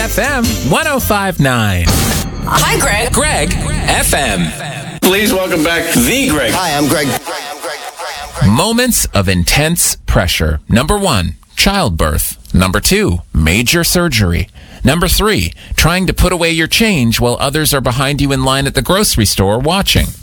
FM 105.9. Hi, Greg. Greg FM. Please welcome back the Greg. Hi, I'm Greg. Moments of intense pressure. Number 1, childbirth. Number 2, major surgery. Number 3, trying to put away your change while others are behind you in line at the grocery store watching.